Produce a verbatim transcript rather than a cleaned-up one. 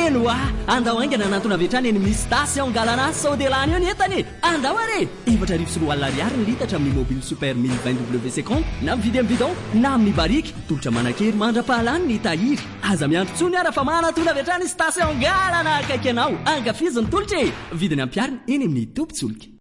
eno a andao aingana anatona vetrany eny misy station galana saudelany eo ny entany andao are efatra arivo sy roa alina ariary ny litatra amin'ny mobile super mille vingt W cinquante na mividy amin'ny bidon na amin'ny barika tolotra manakery mandra-pahalany ny tahiry aza miandrotsony ara fa manatona vetrany station galana akaiky anao ankafiziny tolotra e vidiny ampiariny eny amin'ny tompotsolika